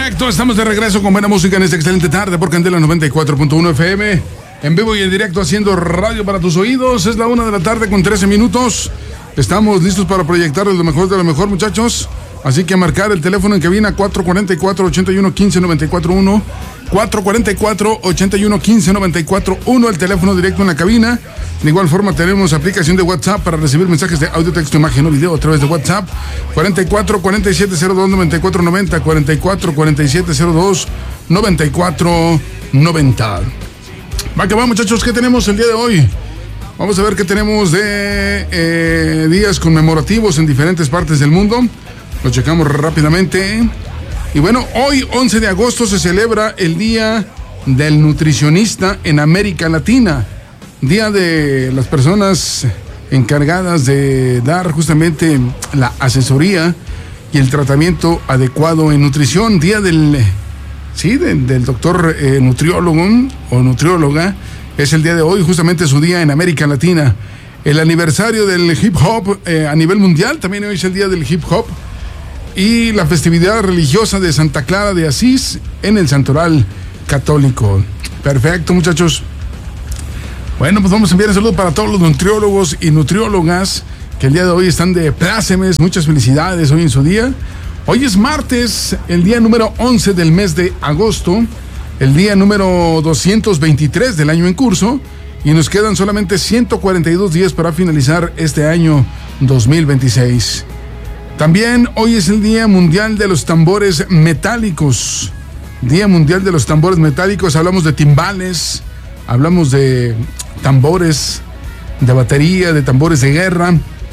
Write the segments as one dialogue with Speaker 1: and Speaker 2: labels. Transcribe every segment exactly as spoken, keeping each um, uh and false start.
Speaker 1: Perfecto, estamos de regreso con buena música en esta excelente tarde por Candela noventa y cuatro punto uno F M. En vivo y en directo haciendo radio para tus oídos. Es la una de la tarde con trece minutos. Estamos listos para proyectarles lo mejor de lo mejor, muchachos. Así que a marcar el teléfono en cabina cuatro cuatro cuatro, ocho uno uno cinco nueve cuatro uno. cuatro cuatro cuatro, ocho uno uno cinco nueve cuatro uno, el teléfono directo en la cabina. De igual forma tenemos aplicación de WhatsApp para recibir mensajes de audio, texto, imagen o video a través de WhatsApp. cuarenta y cuatro, cuarenta y siete cero dos, noventa y cuatro noventa, cuarenta y cuatro, cuarenta y siete cero dos, noventa y cuatro noventa. Va que va, muchachos, ¿qué tenemos el día de hoy? Vamos a ver qué tenemos de eh, días conmemorativos en diferentes partes del mundo. Lo checamos rápidamente. Y bueno, hoy once de agosto se celebra el Día del Nutricionista en América Latina. Día de las personas encargadas de dar justamente la asesoría y el tratamiento adecuado en nutrición. Día del, sí, del, del doctor eh, nutriólogo o nutrióloga. Es el día de hoy, justamente su día en América Latina. El aniversario del hip hop eh, a nivel mundial, también hoy es el día del hip hop. Y la festividad religiosa de Santa Clara de Asís en el Santoral Católico. Perfecto, muchachos. Bueno, pues vamos a enviar un saludo para todos los nutriólogos y nutriólogas que el día de hoy están de plácemes. Muchas felicidades hoy en su día. Hoy es martes, el día número once del mes de agosto, el día número doscientos veintitrés del año en curso, y nos quedan solamente ciento cuarenta y dos días para finalizar este año dos mil veintiséis. También hoy es el Día Mundial de los Tambores Metálicos. Día Mundial de los Tambores Metálicos. Hablamos de timbales, hablamos de tambores de batería, de tambores de guerra.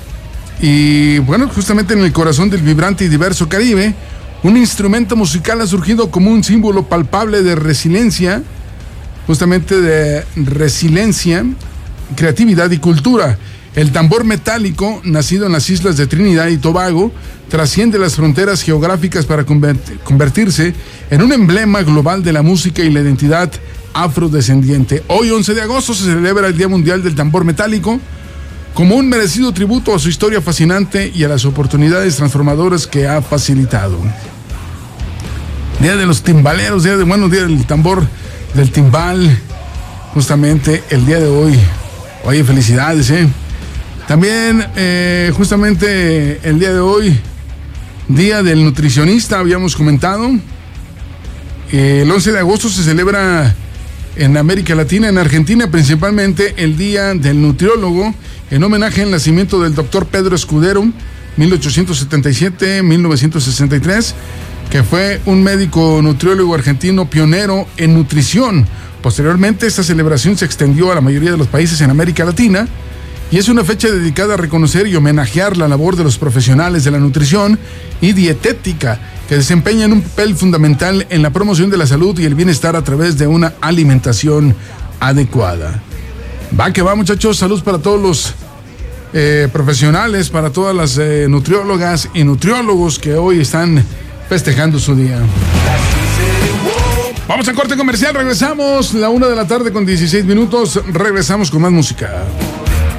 Speaker 1: Y bueno, justamente en el corazón del vibrante y diverso Caribe, un instrumento musical ha surgido como un símbolo palpable de resiliencia, justamente de resiliencia, creatividad y cultura. El tambor metálico, nacido en las islas de Trinidad y Tobago, trasciende las fronteras geográficas para convertirse en un emblema global de la música y la identidad afrodescendiente. Hoy, once de agosto, se celebra el Día Mundial del Tambor Metálico como un merecido tributo a su historia fascinante y a las oportunidades transformadoras que ha facilitado. Día de los timbaleros, día de, bueno, día del tambor, del timbal, justamente el día de hoy. Oye, felicidades, ¿eh? También, eh, justamente el día de hoy, Día del Nutricionista, habíamos comentado. Eh, el once de agosto se celebra en América Latina, en Argentina principalmente, el Día del Nutriólogo, en homenaje al nacimiento del doctor Pedro Escudero, mil ochocientos setenta y siete a mil novecientos sesenta y tres, que fue un médico nutriólogo argentino pionero en nutrición. Posteriormente, esta celebración se extendió a la mayoría de los países en América Latina, y es una fecha dedicada a reconocer y homenajear la labor de los profesionales de la nutrición y dietética que desempeñan un papel fundamental en la promoción de la salud y el bienestar a través de una alimentación adecuada. Va que va, muchachos. Salud para todos los eh, profesionales, para todas las eh, nutriólogas y nutriólogos que hoy están festejando su día. Vamos a corte comercial, regresamos la una de la tarde con dieciséis minutos, regresamos con más música.